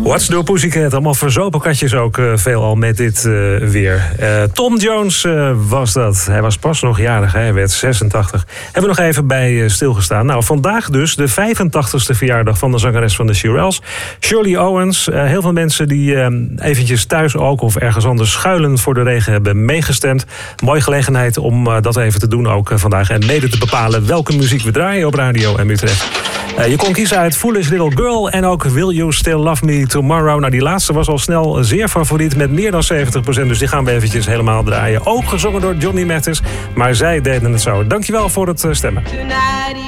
What's New Pussycat? Allemaal verzopen katjes ook veelal met dit weer. Tom Jones was dat. Hij was pas nog jarig, hij werd 86. Hebben we nog even bij stilgestaan. Nou, vandaag dus de 85ste verjaardag van de zangeres van de Shirelles, Shirley Owens. Heel veel mensen die eventjes thuis ook of ergens anders schuilend voor de regen hebben meegestemd. Mooie gelegenheid om dat even te doen ook vandaag. En mede te bepalen welke muziek we draaien op Radio en Utrecht. Je kon kiezen uit Foolish Little Girl en ook Will You Still Love Me Tomorrow. Nou, die laatste was al snel zeer favoriet met meer dan 70%. Dus die gaan we eventjes helemaal draaien. Ook gezongen door Johnny Mathis, maar zij deden het zo. Dankjewel voor het stemmen.